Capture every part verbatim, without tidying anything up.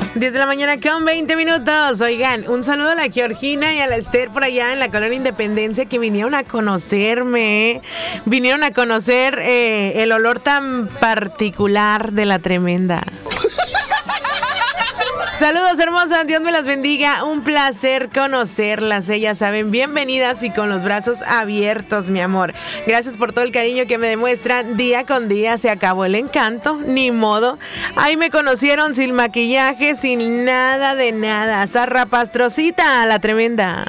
diez de la mañana con veinte minutos. Oigan, un saludo a la Georgina y a la Esther por allá en la Colonia Independencia que vinieron a conocerme. ¿eh? Vinieron a conocer eh, el olor tan particular de la tremenda. Saludos hermosas, Dios me las bendiga, un placer conocerlas, ellas saben, bienvenidas y con los brazos abiertos, mi amor. Gracias por todo el cariño que me demuestran día con día, se acabó el encanto, ni modo. Ahí me conocieron sin maquillaje, sin nada de nada, zarrapastrosita, la tremenda.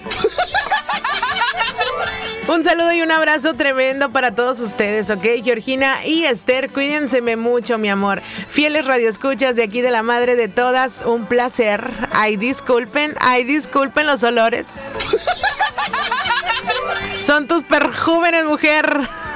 Un saludo y un abrazo tremendo para todos ustedes, ¿ok? Georgina y Esther, cuídense mucho, mi amor. Fieles radioescuchas de aquí de la madre de todas, un placer. Ay, disculpen, ay, disculpen los olores. Son tus perjúmenes, mujer.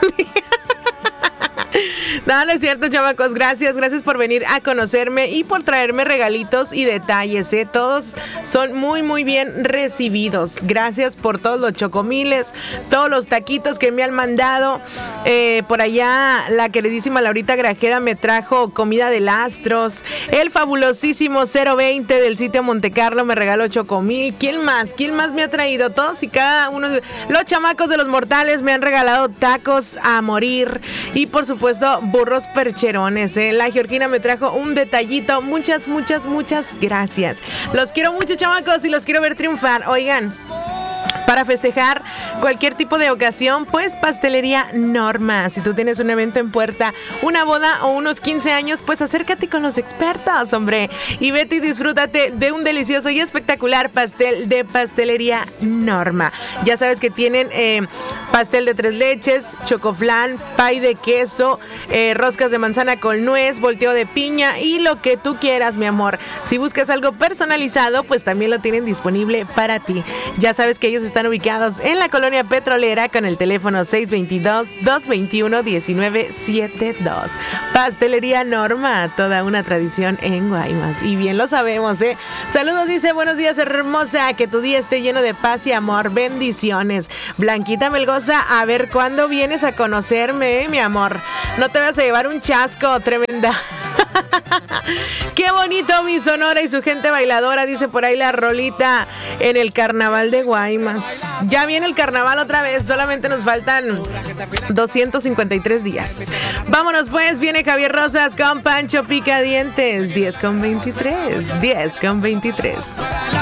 No, no es cierto, chamacos, gracias, gracias por venir a conocerme y por traerme regalitos y detalles, ¿eh? Todos son muy, muy bien recibidos. Gracias por todos los chocomiles, todos los taquitos que me han mandado. Eh, por allá, la queridísima Laurita Grajeda me trajo comida de lastros. El fabulosísimo cero veinte del sitio Montecarlo me regaló chocomil. ¿Quién más? ¿Quién más me ha traído? Todos y cada uno. Los chamacos de los mortales me han regalado tacos a morir. Y por supuesto, burros percherones, ¿eh? La Georgina me trajo un detallito. Muchas, muchas, muchas gracias. Los quiero mucho, chamacos, y los quiero ver triunfar. Oigan, para festejar cualquier tipo de ocasión, pues Pastelería Norma. Si tú tienes un evento en puerta, una boda o unos quince años, pues acércate con los expertos, hombre. Y vete y disfrútate de un delicioso y espectacular pastel de Pastelería Norma. Ya sabes que tienen eh, pastel de tres leches, chocoflán, pay de queso, eh, roscas de manzana con nuez, volteo de piña y lo que tú quieras, mi amor. Si buscas algo personalizado, pues también lo tienen disponible para ti. Ya sabes que ellos están ubicados en la Colonia Petrolera con el teléfono seis dos dos, dos dos uno, uno nueve siete dos. Pastelería Norma, toda una tradición en Guaymas. Y bien lo sabemos, ¿eh? Saludos, dice, buenos días, hermosa. Que tu día esté lleno de paz y amor. Bendiciones. Blanquita Melgoza, a ver cuándo vienes a conocerme, ¿eh, mi amor? No te vas a llevar un chasco, tremenda. Qué bonito mi Sonora y su gente bailadora, dice por ahí la Rolita, en el carnaval de Guaymas. Ya viene el carnaval otra vez, solamente nos faltan doscientos cincuenta y tres días. Vámonos pues, viene Javier Rosas con Pancho Picadientes. diez con veintitrés, diez con veintitrés.